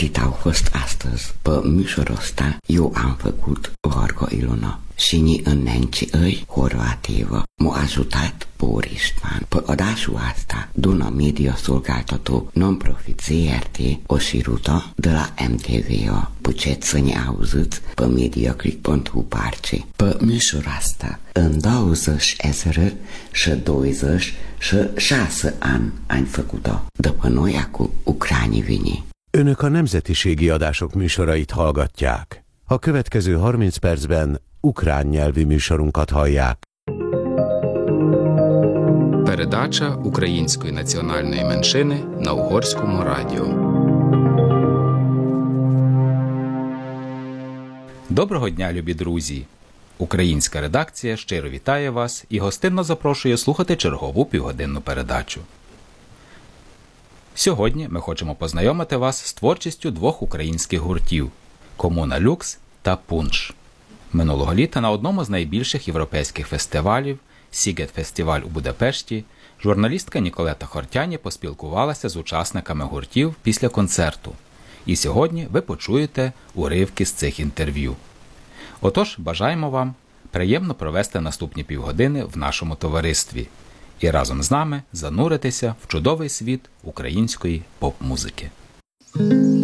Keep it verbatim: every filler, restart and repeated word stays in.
invitau fost astăzi pe műsorul ăsta, eu am făcut Varga Ilona. Și ni înnenci îi Horvátéva m-a ajutat Bór István. Pe adásul asta, Duna Média Szolgáltató Non-Profit zé er té Osiruta de la em té vé a. Puceți să ne auziți pe mediaclick punct hu parce. Pe műsor asta, în douăzeci ezeră și douăzeci și șase ani am făcut-o. După noi acum ucrányi vini. Önök a nemzetiségi adások műsorait hallgatják. A következő harminc percben ukrán nyelvi műsorunkat hallják. Передача української національної меншини на Угорському радіо. Доброго дня, любі друзі! Українська редакція щиро вітає вас і гостинно запрошує слухати чергову півгодинну передачу. Сьогодні ми хочемо познайомити вас з творчістю двох українських гуртів – Комуна Люкс та Пунш. Минулого літа на одному з найбільших європейських фестивалів Сігет-фестиваль у Будапешті журналістка Ніколета Хортяні поспілкувалася з учасниками гуртів після концерту. І сьогодні ви почуєте уривки з цих інтерв'ю. Отож, бажаємо вам приємно провести наступні півгодини в нашому товаристві і разом з нами зануритися в чудовий світ української поп-музики.